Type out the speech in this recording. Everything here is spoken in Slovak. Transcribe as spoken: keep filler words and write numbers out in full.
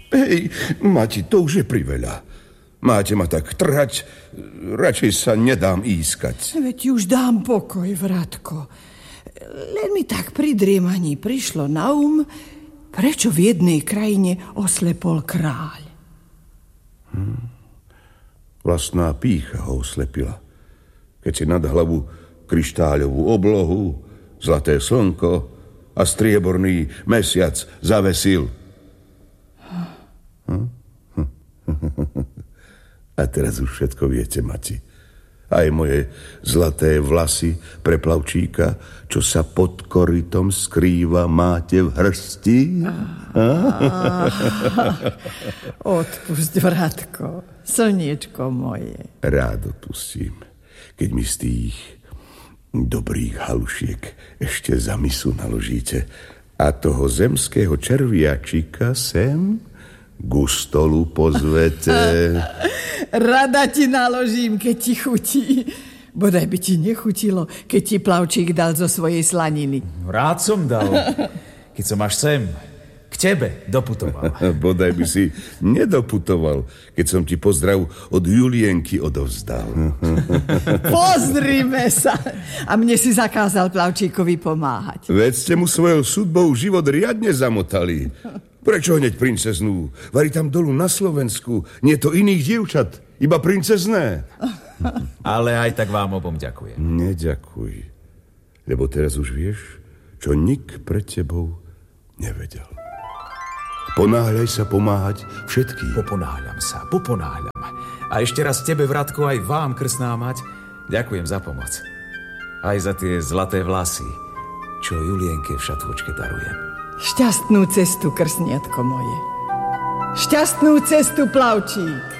Hej, Mati, to už je priveľa. Máte ma tak trhať, radšej sa nedám ískať. Veď už dám pokoj, Vratko. Len mi tak pri driemaní prišlo na um, prečo v jednej krajine oslepol kráľ. Hm. Vlastná pýcha ho oslepila. Keď si nad hlavu kryštáľovú oblohu, zlaté slnko a strieborný mesiac zavesil. Hm? A teraz už všetko viete, Mati. Aj moje zlaté vlasy pre plavčíka, čo sa pod korytom skrýva, máte v hrsti? Odpusť, Vratko, slniečko moje. Rád odpustím, keď mi z tých dobrých halušiek ešte za misu naložíte a toho zemského červiačika sem ku stolu pozvete. Rada ti naložím, keď ti chutí. Bodaj by ti nechutilo, keď ti plavčík dal zo svojej slaniny. Rád som dal, keď som až sem k tebe doputoval. Bodaj by si nedoputoval, keď som ti pozdrav od Julienky odovzdal. Pozrime sa. A mne si zakázal plavčíkovi pomáhať. Veď ste mu svojou sudbou život riadne zamotali. Prečo hneď princeznú? Vari tam dolu na Slovensku. Nie to iných dievčat, iba princezné. Ale aj tak vám obom ďakujem. Neďakuj. Lebo teraz už vieš, čo nik pred tebou nevedel. Ponáhľaj sa pomáhať všetkým. Poponáhľam sa, poponáhľam. A ešte raz tebe, Vratko, aj vám, krstná mať, ďakujem za pomoc. Aj za tie zlaté vlasy, čo Julienke v šatôčke darujem. Šťastnú cestu, krsniatko moje. Šťastnú cestu, plavčík.